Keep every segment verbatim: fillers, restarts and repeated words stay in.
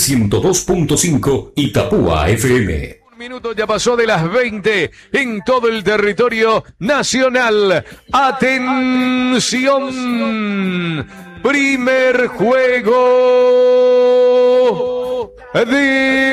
ciento dos punto cinco Itapúa F M. Un minuto ya pasó de las veinte en todo el territorio nacional. ¡Atención! Primer juego de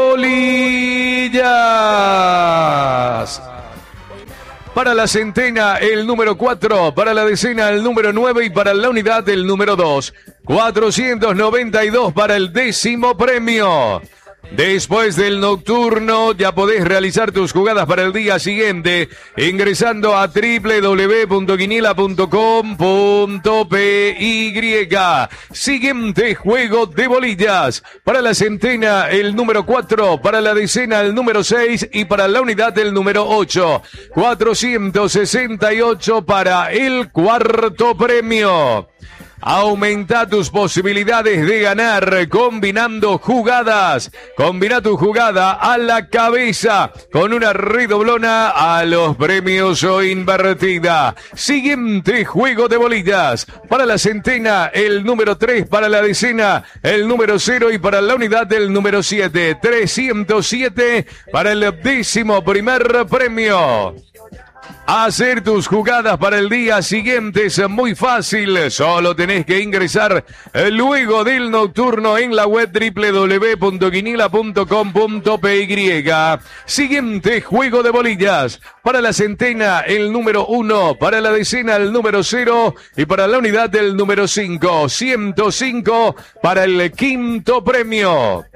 bolillas. Para la centena, el número cuatro. Para la decena, el número nueve. Y para la unidad, el número dos. cuatrocientos noventa y dos para el décimo premio. Después del nocturno ya podés realizar tus jugadas para el día siguiente ingresando a doble u doble u doble u punto quiniela punto com punto pe y. Siguiente juego de bolillas. Para la centena el número cuatro, para la decena el número seis y para la unidad el número ocho. cuatrocientos sesenta y ocho para el cuarto premio. Aumenta tus posibilidades de ganar combinando jugadas. Combina tu jugada a la cabeza con una redoblona a los premios o invertida. Siguiente juego de bolillas. Para la centena, el número tres. Para la decena, el número cero. Y para la unidad, el número siete. trescientos siete para el décimo primer premio. Hacer tus jugadas para el día siguiente es muy fácil. Solo tenés que ingresar luego del nocturno en la web doble u doble u doble u punto quiniela punto com punto pe y. Siguiente juego de bolillas. Para la centena, el número uno. Para la decena, el número cero. Y para la unidad, el número cinco. ciento cinco para el quinto premio.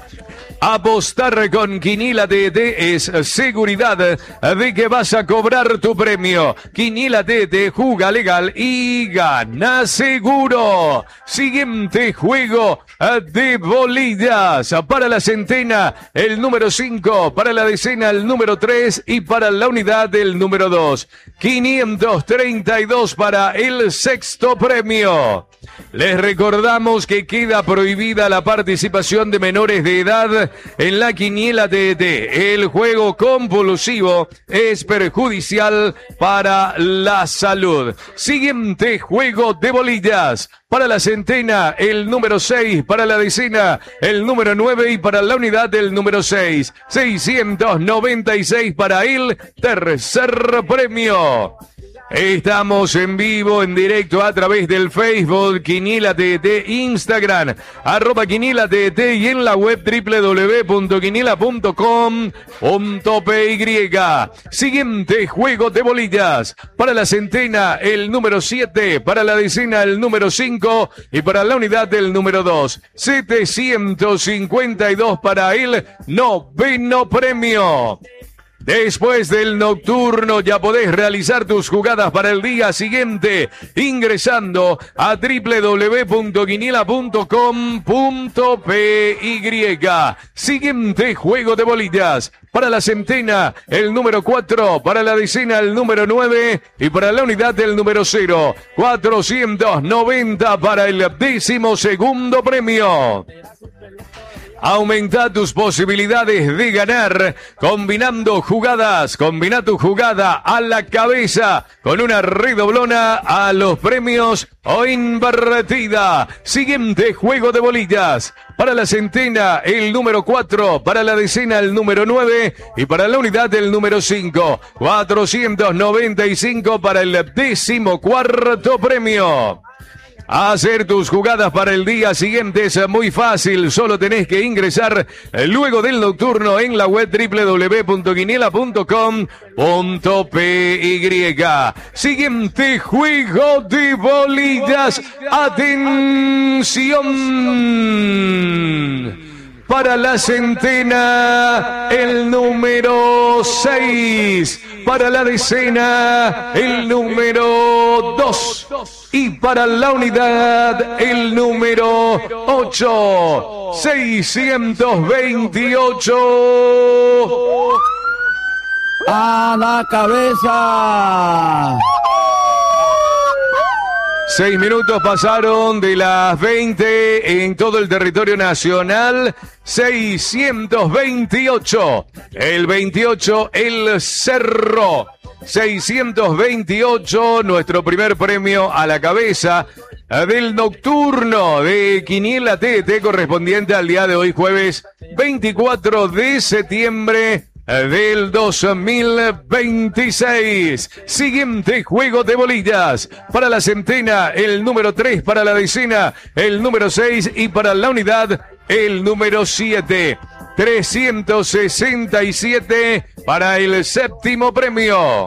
Apostar con Quiniela T E T es seguridad de que vas a cobrar tu premio. Quiniela T E T, juga legal y gana seguro. Siguiente juego de bolillas. Para la centena, el número cinco. Para la decena, el número tres. Y para la unidad, el número dos. quinientos treinta y dos para el sexto premio. Les recordamos que queda prohibida la participación de menores de edad en la Quiniela T E T. El juego compulsivo es perjudicial para la salud. Siguiente juego de bolillas. Para la centena, el número seis. Para la decena, el número nueve. Y para la unidad, el número seis. seiscientos noventa y seis para el tercer premio. Estamos en vivo, en directo a través del Facebook, Quiniela T E T, Instagram, arroba Quiniela T E T y en la web doble u doble u doble u punto quiniela punto com punto pe y. Siguiente juego de bolillas. Para la centena, el número siete. Para la decena, el número cinco. Y para la unidad, el número dos. setecientos cincuenta y dos para el noveno premio. Después del nocturno ya podés realizar tus jugadas para el día siguiente ingresando a doble u doble u doble u punto quiniela punto com punto pe y. Siguiente juego de bolillas. Para la centena, el número cuatro. Para la decena, el número nueve. Y para la unidad, el número cero. cuatrocientos noventa para el décimo segundo premio. Aumenta tus posibilidades de ganar combinando jugadas. Combina tu jugada a la cabeza con una redoblona a los premios o invertida. Siguiente juego de bolillas. Para la centena, el número cuatro. Para la decena, el número nueve. Y para la unidad, el número cinco. cuatrocientos noventa y cinco para el décimo cuarto premio. Hacer tus jugadas para el día siguiente es muy fácil. Solo tenés que ingresar luego del nocturno en la web doble u doble u doble u punto quiniela punto com punto pe y. Siguiente juego de bolillas. Atención. Para la centena, el número seis. Para la decena, el número dos. Y para la unidad, el número ocho. seiscientos veintiocho. ¡A la cabeza! Seis minutos pasaron de las veinte en todo el territorio nacional. seiscientos veintiocho. El veintiocho, el Cerro. seiscientos veintiocho, nuestro primer premio a la cabeza del nocturno de Quiniela T T correspondiente al día de hoy, jueves veinticuatro de septiembre del dos mil veintiséis. Siguiente juego de bolillas. Para la centena, el número tres. Para la decena, el número seis. Y para la unidad, el número siete. trescientos sesenta y siete para el séptimo premio.